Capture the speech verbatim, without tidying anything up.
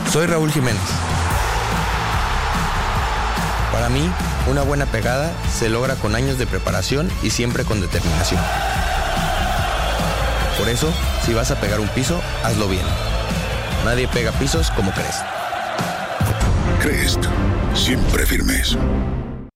Soy Raúl Jiménez. Para mí, una buena pegada se logra con años de preparación y siempre con determinación. Por eso, si vas a pegar un piso, hazlo bien. Nadie pega pisos como Crest. Crest, siempre firmes.